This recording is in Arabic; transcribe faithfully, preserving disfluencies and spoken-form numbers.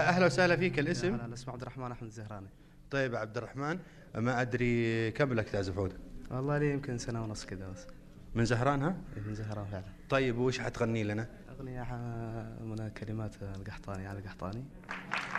اهلا وسهلا فيك. الاسم؟ انا اسمي عبد الرحمن احمد الزهراني. طيب عبد الرحمن، ما ادري كم لك تعزف عود؟ والله لي يمكن سنه ونص كذا بس. من زهران؟ ها من زهران فعلا. طيب وش حتغني لنا؟ اغنيه من كلمات القحطاني على القحطاني.